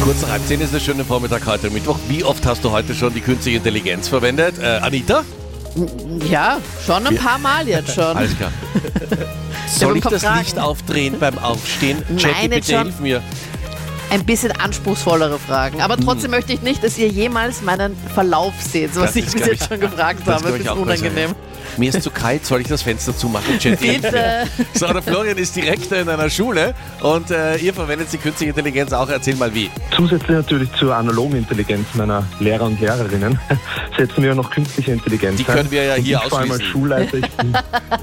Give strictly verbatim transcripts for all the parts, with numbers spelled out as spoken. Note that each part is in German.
Kurz nach halb zehn ist ein schöner Vormittag heute Mittwoch. Wie oft hast du heute schon die künstliche Intelligenz verwendet? Äh, Anita? Ja, schon ein paar Mal jetzt schon. Alles klar. Soll ich das Fragen. Licht aufdrehen beim Aufstehen? Nein, ChatGPT, jetzt schon. hilf mir. Ein bisschen anspruchsvollere Fragen. Aber trotzdem möchte ich nicht, dass ihr jemals meinen Verlauf seht, so was Das ich ist, bis glaub jetzt ich- schon gefragt das habe. glaub Das ich ist auch mal unangenehm. sein. Mir ist zu kalt, soll ich das Fenster zumachen? ChatGPT? Bitte. So, der Florian ist Direktor in einer Schule und äh, ihr verwendet die künstliche Intelligenz auch. Erzähl mal wie. Zusätzlich natürlich zur analogen Intelligenz meiner Lehrer und Lehrerinnen setzen wir noch künstliche Intelligenz Die ein. können wir ja Und hier ich vor allem als ausschließen. Schulleiter, ich, bin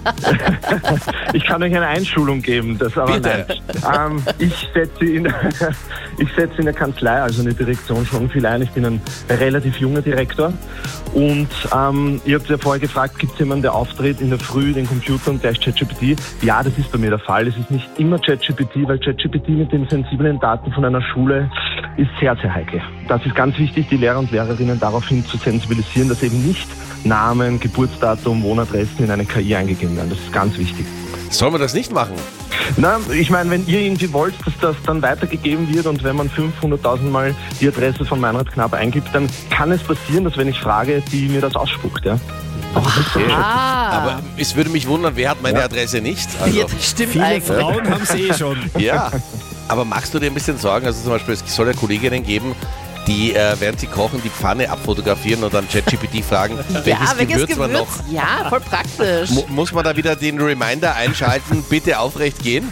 ich kann euch eine Einschulung geben, das aber Bitte. nein. Ähm, ich setze in, ich setze in der Kanzlei, also in der Direktion schon viel ein. Ich bin ein relativ junger Direktor und ähm, ihr habt ja vorher gefragt, gibt es jemanden, der auftritt in der Früh, den Computer und gleich ChatGPT? Ja, das ist bei mir der Fall. Es ist nicht immer ChatGPT, weil ChatGPT mit den sensiblen Daten von einer Schule ist sehr, sehr heikel. Das ist ganz wichtig, die Lehrer und Lehrerinnen daraufhin zu sensibilisieren, dass eben nicht Namen, Geburtsdatum, Wohnadressen in eine K I eingegeben werden. Das ist ganz wichtig. Sollen wir das nicht machen? Na, ich meine, wenn ihr irgendwie wollt, dass das dann weitergegeben wird und wenn man fünfhunderttausend Mal die Adresse von Meinrad Knapp eingibt, dann kann es passieren, dass wenn ich frage, die mir das ausspuckt, ja. Okay. Ah, Aber es würde mich wundern, wer hat meine Ja. Adresse nicht? Also, ja, das stimmt Viele eigentlich. Frauen haben es eh schon. ja. Aber machst du dir ein bisschen Sorgen? Also zum Beispiel, es soll ja Kolleginnen geben, die, äh, während sie kochen, die Pfanne abfotografieren und dann ChatGPT fragen, welches Ja, welches Gewürz man Gewürz? noch... Ja, voll praktisch. Mu muss man da wieder den Reminder einschalten, bitte aufrecht gehen?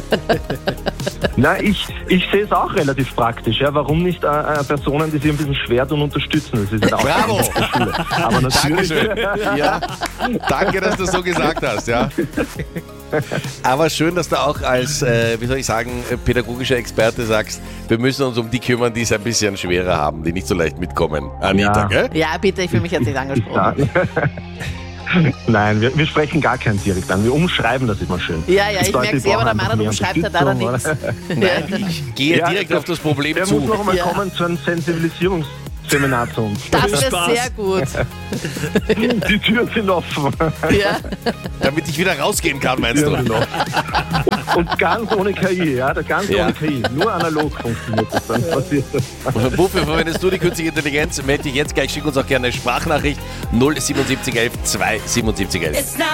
Na, ich, ich sehe es auch relativ praktisch. Ja. Warum nicht äh, äh, Personen, die sich ein bisschen schwer tun, unterstützen? Das ist halt auch Bravo. der Schule. Aber natürlich, Dankeschön. Ja, danke, dass du so gesagt hast. Ja. Aber schön, dass du auch als, äh, wie soll ich sagen, äh, pädagogischer Experte sagst, wir müssen uns um die kümmern, die es ein bisschen schwerer haben, die nicht so leicht mitkommen. Anita, Ja. gell? Ja, bitte, ich fühle mich jetzt nicht ja. angesprochen. Nein, wir, wir sprechen gar kein Direkt an. Wir umschreiben das immer schön. Ja, ja, ich Leute, merke die sehr, aber der brauchen Meinrad einfach umschreibt mehr halt leider Unterstützung, nichts. Nein, ich gehe Ja, direkt der- auf das Problem Der zu. muss noch einmal Ja. kommen zu einem Sensibilisierungsseminar zu uns. Das wäre Spaß. sehr gut. Die Türen sind offen. Ja. Damit ich wieder rausgehen kann, meinst Türen du? sind offen. Und ganz ohne K I, ja, da ganz Ja. ohne K I. Nur analog funktioniert das, dann passiert das. Wofür verwendest du die künstliche Intelligenz? Melde dich jetzt gleich, schick uns auch gerne eine Sprachnachricht null sieben sieben eins eins zwei sieben sieben eins.